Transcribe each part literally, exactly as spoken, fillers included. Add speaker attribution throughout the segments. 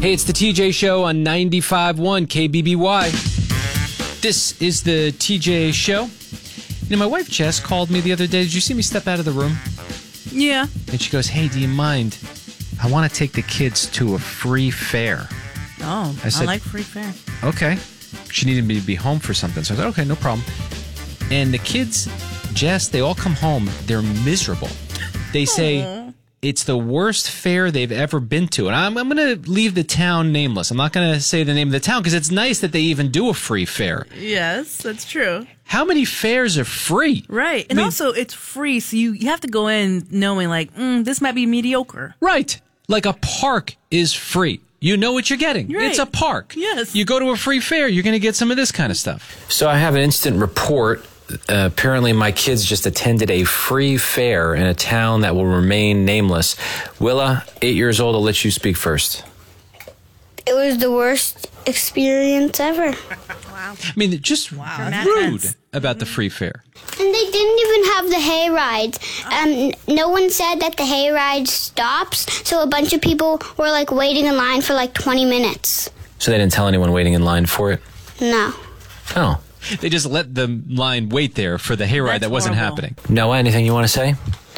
Speaker 1: Hey, it's the T J Show on ninety-five point one K B B Y. This is the T J Show. You know, my wife Jess called me the other day. Did you see me step out of the room?
Speaker 2: Yeah.
Speaker 1: And she goes, hey, do you mind? I want to take the kids to a free fair.
Speaker 2: Oh, I, said, I like free fair.
Speaker 1: Okay. She needed me to be home for something. So I said, okay, no problem. And the kids, Jess, they all come home. They're miserable. They say... Aww. It's the worst fair they've ever been to. And I'm, I'm going to leave the town nameless. I'm not going to say the name of the town because it's nice that they even do a free fair.
Speaker 2: Yes, that's true.
Speaker 1: How many fairs are free?
Speaker 2: Right. And I mean, also, it's free, so you, you have to go in knowing, like, mm, this might be mediocre.
Speaker 1: Right. Like a park is free. You know what you're getting.
Speaker 2: Right.
Speaker 1: It's a park.
Speaker 2: Yes.
Speaker 1: You go to a free fair, you're going to get some of this kind of stuff.
Speaker 3: So I have an instant report. Uh, apparently my kids just attended a free fair in a town that will remain nameless. Willa, eight years old, I'll let you speak first.
Speaker 4: It was the worst experience ever.
Speaker 1: Wow. I mean, just
Speaker 2: wow.
Speaker 1: rude about the free fair.
Speaker 4: And they didn't even have the hay rides. Um, no one said that the hay ride stops, so a bunch of people were like waiting in line for like twenty minutes.
Speaker 3: So they didn't tell anyone waiting in line for it?
Speaker 4: No.
Speaker 3: Oh.
Speaker 1: They just let the line wait there for the hayride that wasn't
Speaker 2: horrible.
Speaker 1: happening.
Speaker 3: Noah, anything you want to say?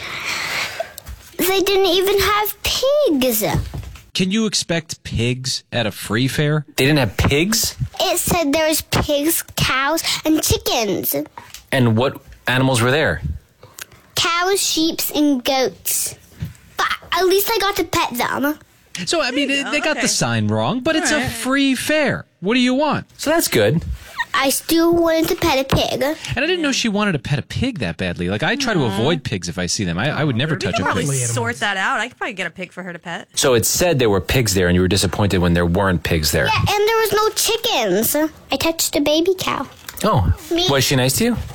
Speaker 4: They didn't even have pigs.
Speaker 1: Can you expect pigs at a free fair?
Speaker 3: They didn't have pigs?
Speaker 4: It said there was pigs, cows, and chickens.
Speaker 3: And what animals were there?
Speaker 4: Cows, sheep, and goats. But at least I got to pet them.
Speaker 1: So, I mean, they, they got
Speaker 2: okay.
Speaker 1: the sign wrong, but
Speaker 2: All
Speaker 1: it's
Speaker 2: right.
Speaker 1: a free fair. What do you want?
Speaker 3: So that's good.
Speaker 4: I still wanted to pet a pig.
Speaker 1: And I didn't know she wanted to pet a pig that badly. Like, I try to avoid pigs if I see them. I, I would never
Speaker 5: We
Speaker 1: touch
Speaker 5: could
Speaker 1: a
Speaker 5: probably
Speaker 1: pig.
Speaker 5: sort that out. I could probably get a pig for her to pet.
Speaker 3: So it said there were pigs there and you were disappointed when there weren't pigs there.
Speaker 4: Yeah, and there was no chickens. I touched a baby cow.
Speaker 3: Oh.
Speaker 4: Me.
Speaker 3: Was she nice to you?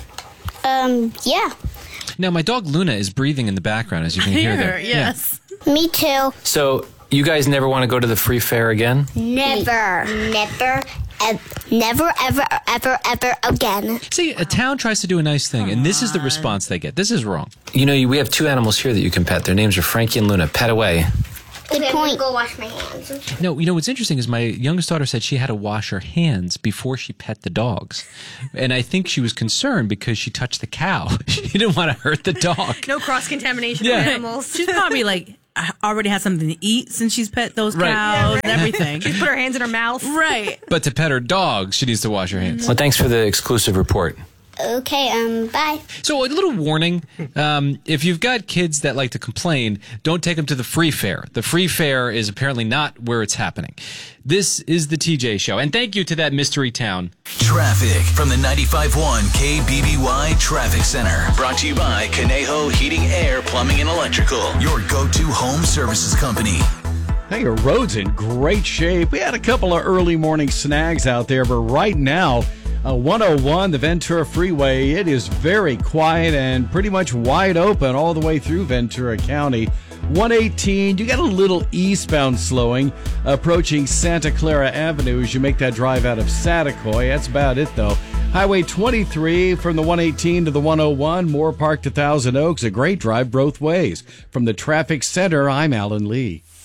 Speaker 4: Um, yeah.
Speaker 1: Now, my dog Luna is breathing in the background, as you can hear there.
Speaker 2: Yes.
Speaker 4: Me too.
Speaker 3: So you guys never want to go to the free fair again?
Speaker 4: Never. Never. Ev- never, ever, ever, ever again.
Speaker 1: See, a town tries to do a nice thing, and this is the response they get. This is wrong.
Speaker 3: You know, we have two animals here that you can pet. Their names are Frankie and Luna. Pet away.
Speaker 4: Good point. I'm gonna go wash my hands.
Speaker 1: No, you know what's interesting is my youngest daughter said she had to wash her hands before she pet the dogs. And I think she was concerned because she touched the cow. She didn't want to hurt the dog.
Speaker 5: No cross-contamination
Speaker 1: Yeah.
Speaker 5: of animals.
Speaker 2: She's probably like already had something to eat since she's pet those cows
Speaker 1: Right.
Speaker 5: Yeah, right.
Speaker 2: and everything.
Speaker 5: She's put her hands in her mouth.
Speaker 2: Right.
Speaker 1: But to pet her dogs, she needs to wash her hands.
Speaker 3: Well, thanks for the exclusive report.
Speaker 4: Okay, um, bye.
Speaker 1: So a little warning, um, if you've got kids that like to complain, don't take them to the free fair. The free fair is apparently not where it's happening. This is the T J Show, and thank you to that mystery town.
Speaker 6: Traffic from the ninety-five point one K B B Y Traffic Center. Brought to you by Conejo Heating, Air, Plumbing, and Electrical. Your go-to home services company.
Speaker 7: Hey, your road's in great shape. We had a couple of early morning snags out there, but right now, uh, one oh one, the Ventura Freeway, it is very quiet and pretty much wide open all the way through Ventura County. one eighteen, you got a little eastbound slowing approaching Santa Clara Avenue as you make that drive out of Saticoy. That's about it, though. Highway twenty-three from the one eighteen to the one oh one, Moore Park to Thousand Oaks, a great drive both ways. From the Traffic Center, I'm Alan Lee.